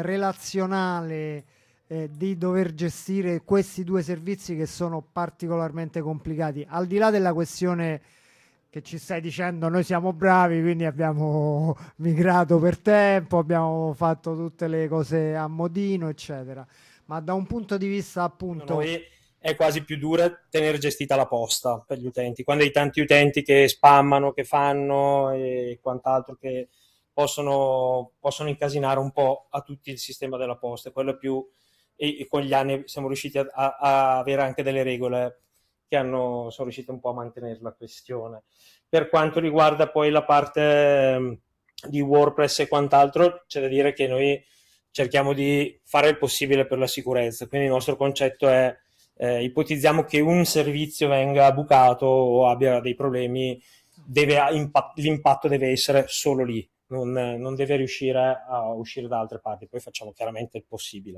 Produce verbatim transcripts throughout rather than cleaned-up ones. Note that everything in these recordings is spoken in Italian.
relazionale eh, di dover gestire questi due servizi che sono particolarmente complicati, al di là della questione che ci stai dicendo noi siamo bravi, quindi abbiamo migrato per tempo, abbiamo fatto tutte le cose a modino, eccetera. Ma da un punto di vista appunto... Noi è quasi più dura tenere gestita la posta per gli utenti. Quando hai tanti utenti che spammano, che fanno e quant'altro, che possono, possono incasinare un po' a tutti il sistema della posta. Quello è più... E, e con gli anni siamo riusciti a, a, a avere anche delle regole che hanno, sono riusciti un po' a mantenere la questione. Per quanto riguarda poi la parte di WordPress e quant'altro, c'è da dire che noi cerchiamo di fare il possibile per la sicurezza, quindi il nostro concetto è eh, ipotizziamo che un servizio venga bucato o abbia dei problemi, deve, impatt- l'impatto deve essere solo lì, non, non deve riuscire a uscire da altre parti, poi facciamo chiaramente il possibile.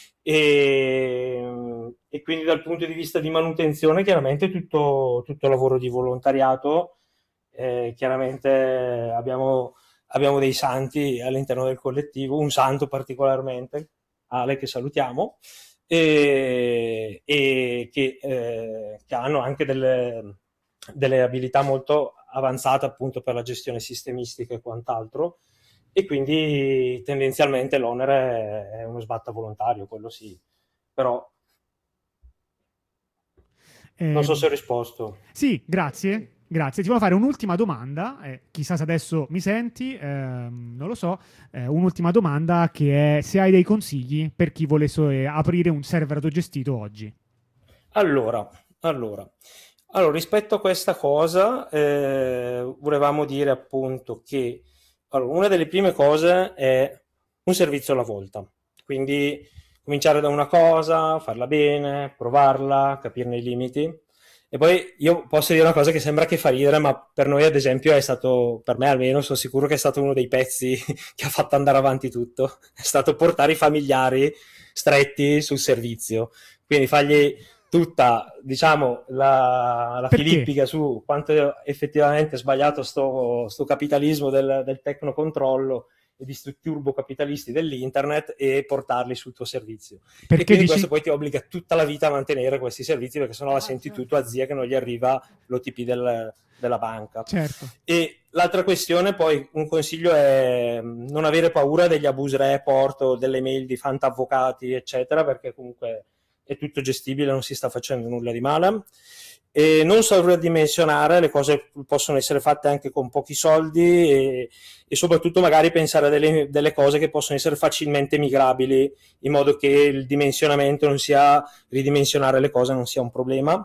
E, e quindi dal punto di vista di manutenzione chiaramente tutto, tutto lavoro di volontariato, eh, chiaramente abbiamo, abbiamo dei santi all'interno del collettivo, un santo particolarmente, Ale, che salutiamo, e, e che, eh, che hanno anche delle, delle abilità molto avanzate appunto per la gestione sistemistica e quant'altro, e quindi tendenzialmente l'onere è uno sbatta volontario, quello sì, però non so se ho risposto. Sì, grazie. Grazie. Ti volevo fare un'ultima domanda, eh, chissà se adesso mi senti, ehm, non lo so, eh, un'ultima domanda che è se hai dei consigli per chi volesse aprire un server autogestito oggi. Allora, allora, allora rispetto a questa cosa, eh, volevamo dire appunto che allora, una delle prime cose è un servizio alla volta, quindi cominciare da una cosa, farla bene, provarla, capirne i limiti. E poi io posso dire una cosa che sembra che fa ridere, ma per noi ad esempio è stato, per me almeno, sono sicuro che è stato uno dei pezzi che ha fatto andare avanti tutto, è stato portare i familiari stretti sul servizio, quindi fargli tutta, diciamo, la, la filippica su quanto effettivamente è sbagliato sto, sto capitalismo del, del tecnocontrollo e di sti turbocapitalisti dell'internet e portarli sul tuo servizio. Perché e quindi dici... questo poi ti obbliga tutta la vita a mantenere questi servizi, perché sennò la senti tu tua zia che non gli arriva l'O T P del, della banca. Certo. E l'altra questione poi, un consiglio è non avere paura degli abuse report o delle mail di fantavvocati eccetera, perché comunque è tutto gestibile, non si sta facendo nulla di male. E non sovradimensionare, le cose possono essere fatte anche con pochi soldi e, e soprattutto magari pensare a delle, delle cose che possono essere facilmente migrabili, in modo che il dimensionamento non sia, ridimensionare le cose non sia un problema.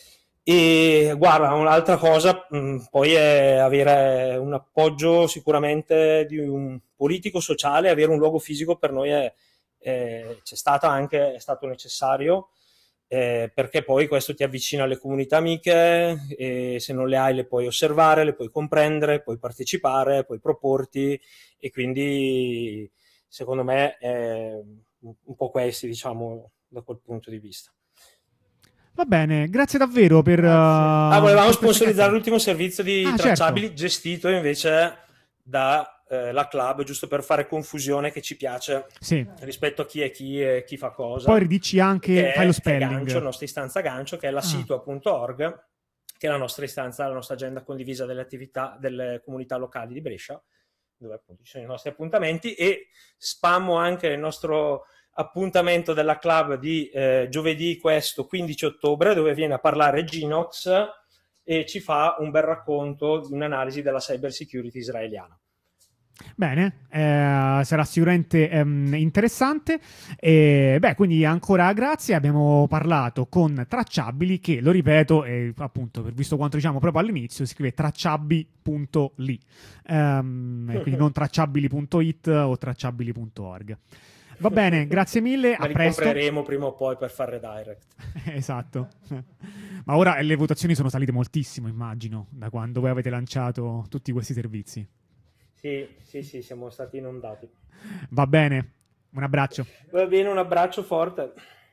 E guarda, un'altra cosa mh, poi è avere un appoggio sicuramente di un politico sociale, avere un luogo fisico per noi è, è c'è stato anche, è stato necessario. Eh, perché poi questo ti avvicina alle comunità amiche e se non le hai le puoi osservare, le puoi comprendere, puoi partecipare, puoi proporti e quindi secondo me è un po' questi, diciamo, da quel punto di vista. Va bene, grazie davvero per... Uh, ah, volevamo sponsorizzare l'ultimo servizio di ah, tracciabili certo. gestito invece da eh, la club, giusto per fare confusione, che ci piace sì. rispetto a chi è chi e chi fa cosa. Poi ridici anche, fai lo spelling. Che è Gancio, la nostra istanza Gancio, che è la ah. situa punto org, che è la nostra istanza, la nostra agenda condivisa delle attività delle comunità locali di Brescia, dove appunto ci sono i nostri appuntamenti, e spammo anche il nostro appuntamento della club di eh, giovedì questo quindici ottobre, dove viene a parlare Ginox e ci fa un bel racconto di un'analisi della cyber security israeliana. Bene, eh, sarà sicuramente ehm, interessante. E, beh, quindi ancora grazie. Abbiamo parlato con Tracciabili, che lo ripeto, e appunto, per visto quanto diciamo proprio all'inizio, si scrive tracciabili punto li, um, quindi non tracciabili punto it o tracciabili punto org. Va bene, grazie mille. Ma a li presto. compreremo prima o poi per fare redirect. Esatto. Ma ora le votazioni sono salite moltissimo, immagino, da quando voi avete lanciato tutti questi servizi. Sì, sì, sì, siamo stati inondati. Va bene, un abbraccio. Va bene, un abbraccio forte.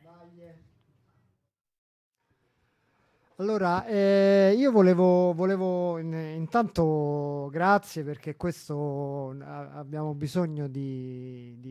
Allora, eh, io volevo, volevo in, intanto grazie, perché questo abbiamo bisogno di, di